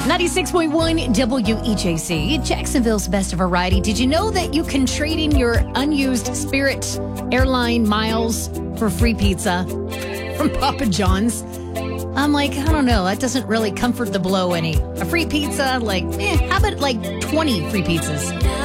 96.1 WEJC, Jacksonville's best variety. Did you know that you can trade in your unused Spirit airline miles for free pizza from Papa John's? I'm like, I don't know. That doesn't really comfort the blow any. A free pizza, how about 20 free pizzas?